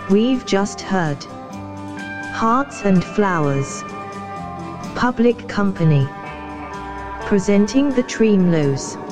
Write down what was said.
We've just heard Hearts and Flowers, Public Company, presenting the Tremlos.